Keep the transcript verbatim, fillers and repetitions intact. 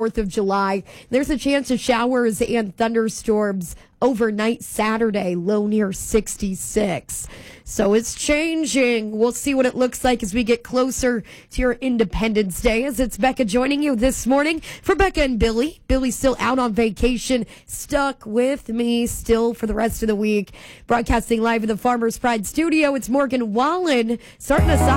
fourth of July. There's a chance of showers and thunderstorms overnight Saturday, low near sixty-six. So it's changing. We'll see what it looks like as we get closer to your Independence Day. As it's Becca joining you this morning for Becca and Billy. Billy's still out on vacation, stuck with me still for the rest of the week. Broadcasting live in the Farmers Pride studio, it's Morgan Wallen starting us off.